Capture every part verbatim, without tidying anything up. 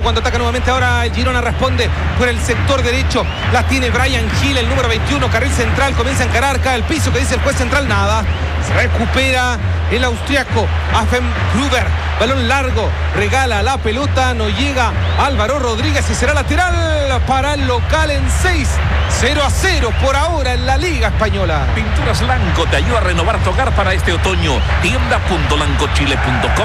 Roberto, cuando ataca nuevamente ahora el Girona, responde por el sector derecho, la tiene Bryan Gil, el número veintiuno, carril central, comienza a encarar, cae al piso, que dice el juez central, nada, se recupera el austriaco Afen Gruber, balón largo, regala la pelota, no llega Álvaro Rodríguez y será lateral para el local en seis, cero a cero por ahora en la Liga Española. Pinturas Lanco te ayuda a renovar tu hogar para este otoño. tienda punto lancochile punto com.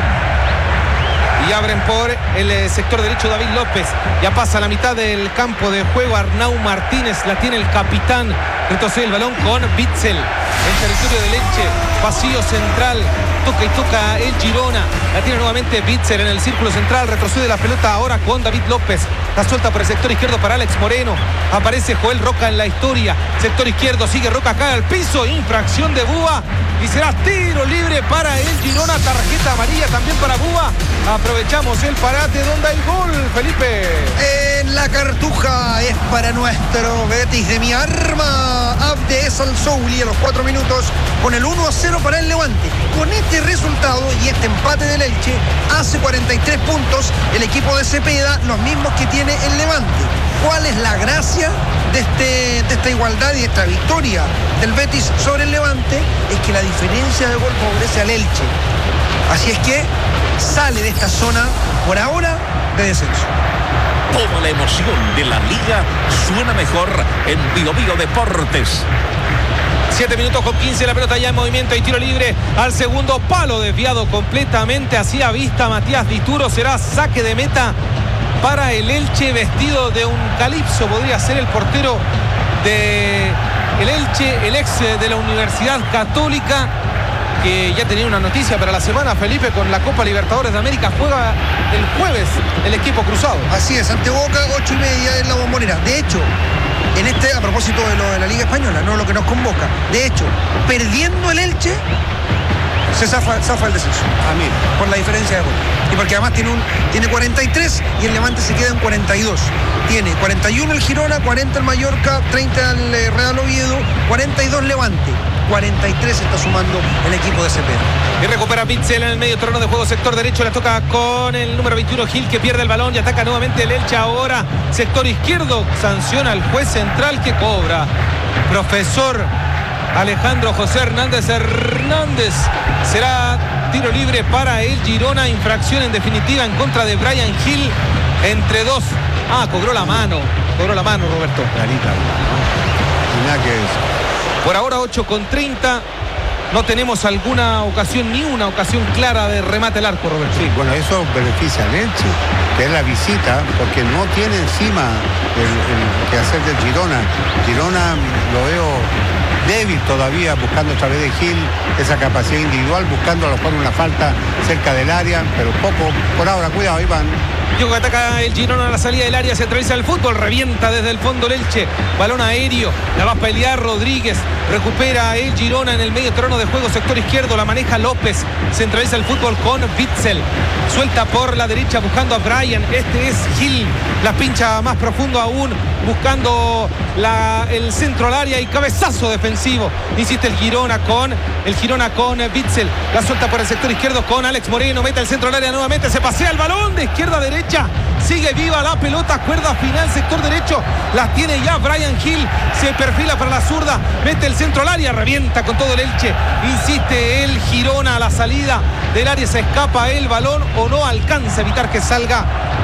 Y abren por el sector derecho David López. Ya pasa la mitad del campo de juego Arnau Martínez. La tiene el capitán. Retrocede el balón con Witsel. En territorio de Elche. Pasillo central. Toca y toca el Girona. La tiene nuevamente Witsel en el círculo central. Retrocede la pelota ahora con David López. La suelta por el sector izquierdo para Alex Moreno. Aparece Joel Roca en la historia. Sector izquierdo. Sigue Roca. Cae al piso. Infracción de Búa. Y será tiro libre para el Girona. Tarjeta amarilla también para Búa. Aprovechamos el parate donde hay gol, Felipe. En la Cartuja es para nuestro Betis de mi arma, Abdes Al-Souli, a los cuatro minutos con el uno a cero para el Levante. Con este resultado y este empate del Elche, hace cuarenta y tres puntos el equipo de Cepeda, los mismos que tiene el Levante. ¿Cuál es la gracia de, este, de esta igualdad y de esta victoria del Betis sobre el Levante? Es que la diferencia de gol favorece al Elche. Así es que sale de esta zona, por ahora, de descenso. Toda la emoción de la Liga suena mejor en Bio Bio Deportes. siete minutos con quince, la pelota ya en movimiento y tiro libre al segundo palo, desviado completamente hacia vista Matías Dituro. Será saque de meta para el Elche, vestido de un calipso. Podría ser el portero de el Elche, el ex de la Universidad Católica, que ya tenía una noticia para la semana, Felipe, con la Copa Libertadores de América. Juega el jueves el equipo cruzado. Así es, ante Boca, ocho y media en la Bombonera. De hecho, en este, a propósito de lo de la Liga Española, no lo que nos convoca, de hecho, perdiendo el Elche, se zafa, zafa el descenso. Ah, mira. Por la diferencia de gol. Y porque además tiene, un, tiene cuarenta y tres y el Levante se queda en cuarenta y dos. Tiene cuarenta y uno el Girona, cuarenta el Mallorca, treinta el Real Oviedo, cuarenta y dos Levante. cuarenta y tres está sumando el equipo de Cepeda. Y recupera Witsel en el medio terreno de juego, sector derecho, la toca con el número veintiuno Gil, que pierde el balón y ataca nuevamente el Elche ahora. Sector izquierdo, sanciona al juez central que cobra. Profesor Alejandro José Hernández Hernández. Será tiro libre para el Girona, infracción en definitiva en contra de Bryan Gil. Entre dos. Ah, cobró la mano. Cobró la mano, Roberto. Clarita, ¿no? Nada que decir. Por ahora ocho con treinta, no tenemos alguna ocasión, ni una ocasión clara de remate al arco, Roberto. Sí, bueno, eso beneficia al Elche, que es la visita, porque no tiene encima el, el que hacer del Girona. Girona lo veo débil todavía, buscando a través de Gil esa capacidad individual, buscando a lo mejor una falta cerca del área, pero poco, por ahora, cuidado, Iván. Diego que ataca el Girona a la salida del área, centraliza el fútbol, revienta desde el fondo el Elche, balón aéreo, la va a pelear Rodríguez, recupera el Girona en el medio terreno de juego, sector izquierdo, la maneja López, centraliza el fútbol con Witsel, suelta por la derecha buscando a Bryan, este es Gil, la pincha más profundo aún, buscando la, el centro al área y cabezazo defensivo, insiste el Girona con el Girona con Witsel, la suelta por el sector izquierdo con Alex Moreno, mete el centro al área nuevamente, se pasea el balón de izquierda a derecha, sigue viva la pelota, cuerda final, sector derecho, la tiene ya Bryan Gil, se perfila para la zurda, mete el centro al área, revienta con todo el Elche, insiste el Girona a la salida del área, se escapa el balón o no alcanza a evitar que salga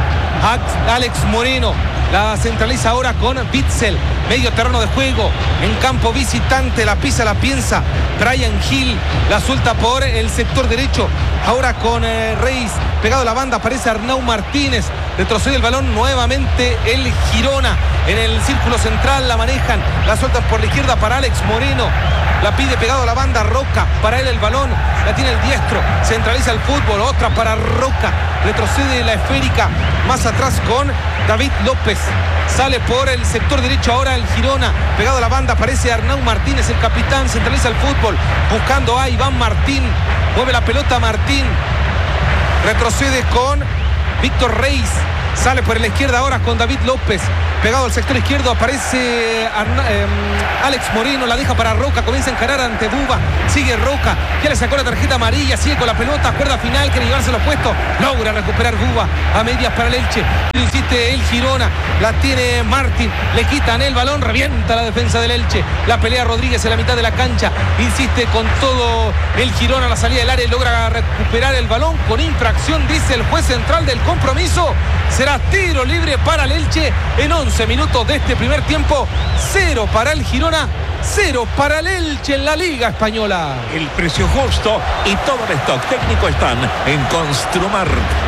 Alex Moreno. La centraliza ahora con Witsel, medio terreno de juego, en campo visitante, la pisa, la piensa Bryan Gil, la suelta por el sector derecho, ahora con eh, Reis, pegado a la banda, aparece Arnau Martínez, retrocede el balón nuevamente el Girona, en el círculo central la manejan, la sueltan por la izquierda para Alex Moreno, la pide pegado a la banda Roca, para él el balón, la tiene el diestro, centraliza el fútbol, otra para Roca, retrocede la esférica, más atrás con David López, sale por el sector derecho ahora el Girona, pegado a la banda aparece Arnau Martínez, el capitán, centraliza el fútbol, buscando a Iván Martín, mueve la pelota Martín, retrocede con Víctor Reis, Sale por la izquierda ahora con David López. Pegado al sector izquierdo aparece Arna, eh, Alex Moreno. La deja para Roca. Comienza a encarar ante Buba. Sigue Roca. Ya le sacó la tarjeta amarilla. Sigue con la pelota. Cuerda final. Quiere llevárselo puesto. Logra recuperar Buba. A medias para el Elche. Insiste el Girona. La tiene Martín. Le quitan el balón. Revienta la defensa del Elche. La pelea Rodríguez en la mitad de la cancha. Insiste con todo el Girona a la salida del área. Logra recuperar el balón con infracción, dice el juez central del compromiso. Será tiro libre para el Elche en once minutos de este primer tiempo. Cero para el Girona, cero para el Elche en la Liga Española. El precio justo y todo el stock técnico están en Construmar.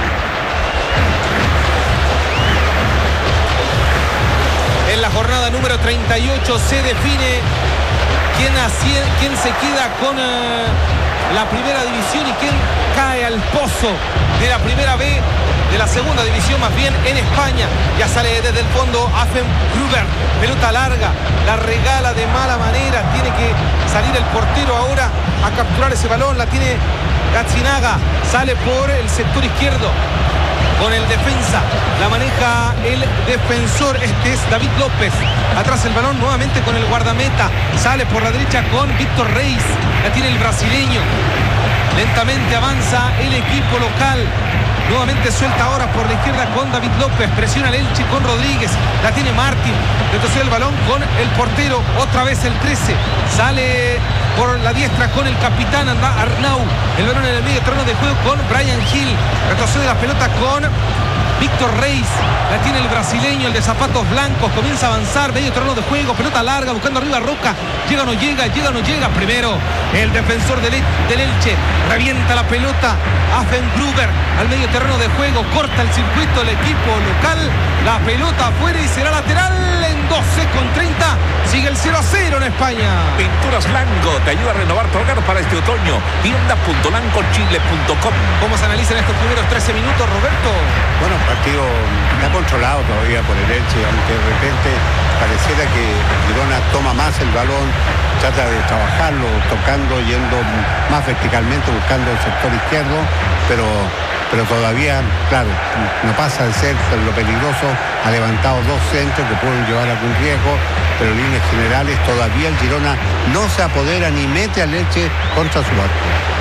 En la jornada número treinta y ocho se define quién, así, quién se queda con uh, la primera división y quién cae al pozo de la primera B, de la segunda división más bien en España. Ya sale desde el fondo Afen Gruber, pelota larga, la regala de mala manera, tiene que salir el portero ahora a capturar ese balón, la tiene Gazzinaga, sale por el sector izquierdo con el defensa, la maneja el defensor, este es David López, atrás el balón nuevamente con el guardameta, sale por la derecha con Víctor Reis, la tiene el brasileño, lentamente avanza el equipo local, nuevamente suelta ahora por la izquierda con David López, presiona el Elche con Rodríguez, la tiene Martín, retrocede el balón con el portero, otra vez el trece, sale por la diestra con el capitán Arnau, el balón en el medio terreno de juego con Brian Hill, retrocede la pelota con Víctor Reis, la tiene el brasileño, el de zapatos blancos, comienza a avanzar, medio terreno de juego, pelota larga, buscando arriba a Roca, llega o no llega, llega o no llega, primero el defensor del, del Elche, revienta la pelota, Afen Gruber al medio terreno de juego, corta el circuito el equipo local, la pelota afuera y será lateral en doce con treinta, sigue el cero a cero en España. Pinturas Lanco te ayuda a renovar tu hogar para este otoño, tienda punto lanco chile punto com. ¿Cómo se analizan estos primeros trece minutos, Roberto? Bueno, el partido está controlado todavía por el Elche, aunque de repente pareciera que Girona toma más el balón, trata de trabajarlo, tocando, yendo más verticalmente, buscando el sector izquierdo, pero, pero todavía, claro, no pasa de ser lo peligroso, ha levantado dos centros que pueden llevar algún riesgo, pero en líneas generales todavía el Girona no se apodera ni mete al Elche contra su barco.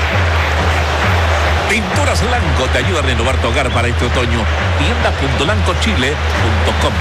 Pinturas Lanco te ayuda a renovar tu hogar para este otoño. tienda punto lanco chile punto com.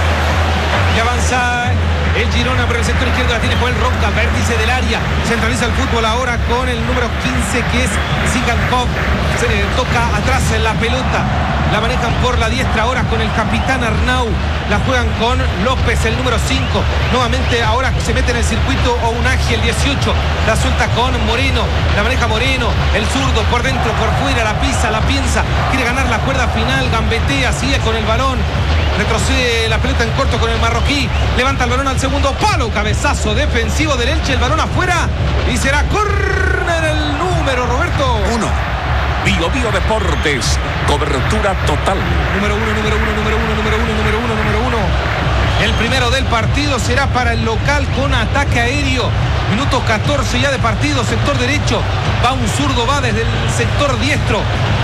Y avanza el Girona por el sector izquierdo, la tiene Joel Roca, vértice del área, centraliza el fútbol ahora con el número quince que es Zigankov, se eh, toca atrás en la pelota, la manejan por la diestra ahora con el capitán Arnau, la juegan con López, el número cinco, nuevamente ahora se mete en el circuito Ounahi, el dieciocho, la suelta con Moreno, la maneja Moreno, el zurdo por dentro, por fuera, la pisa, la piensa, quiere ganar la cuerda final, gambetea, sigue con el balón, retrocede la pelota en corto con el marroquí, levanta el balón al segundo palo, cabezazo defensivo del Elche, el balón afuera y será córner el número, Roberto. Uno. Bio Bio Deportes, cobertura total. Número uno, número uno, número uno, número uno, número uno, número uno. El primero del partido será para el local con ataque aéreo. Minuto catorce ya de partido, sector derecho. Va un zurdo, va desde el sector diestro.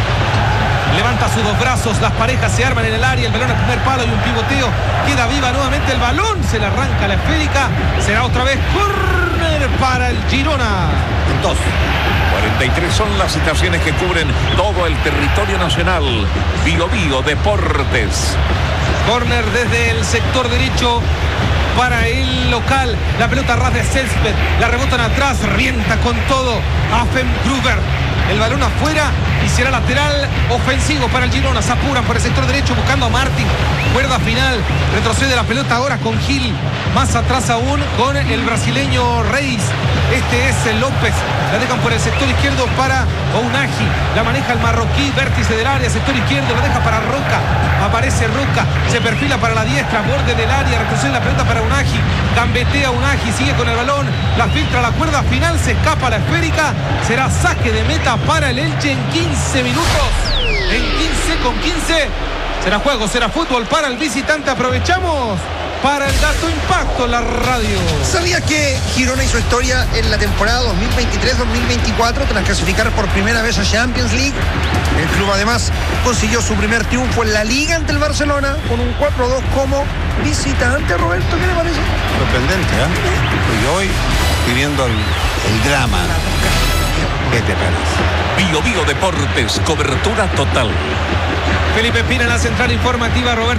Levanta sus dos brazos, las parejas se arman en el área, el balón al primer palo y un pivoteo. Queda viva nuevamente el balón, se le arranca la esférica. Será otra vez córner para el Girona. Dos. cuarenta y tres son las estaciones que cubren todo el territorio nacional. Bio Bio Deportes. Córner desde el sector derecho para el local. La pelota ras de césped, la rebotan atrás, revienta con todo Afen Gruber. El balón afuera y será lateral ofensivo para el Girona. Se apuran por el sector derecho buscando a Martín. Cuerda final. Retrocede la pelota ahora con Gil. Más atrás aún con el brasileño Reis. Este es el López. La dejan por el sector izquierdo para Ounahi. La maneja el marroquí. Vértice del área. Sector izquierdo. La deja para Roca. Aparece Roca. Se perfila para la diestra. Borde del área. Retrocede la pelota para Ounahi. Gambetea Ounahi. Sigue con el balón. La filtra la cuerda final. Se escapa la esférica. Será saque de meta para el Elche en quince minutos. En quince con quince será juego, será fútbol para el visitante. Aprovechamos para el Dato Impacto, la radio. ¿Sabías que Girona hizo historia en la temporada dos mil veintitrés dos mil veinticuatro tras clasificar por primera vez a Champions League? El club además consiguió su primer triunfo en la Liga ante el Barcelona con un cuatro a dos como visitante. Roberto, ¿qué le parece? Sorprendente, ¿eh? Y hoy viviendo el, el drama. ¿Qué te parece? Bio Bio Deportes, cobertura total. Felipe Espina en la central informativa, Roberto